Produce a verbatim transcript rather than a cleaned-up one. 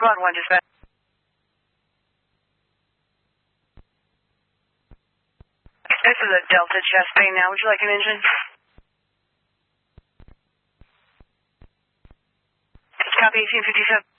Squad one, dispatch. This is a Delta chest pain now. Would you like an engine? Copy eighteen fifty-seven.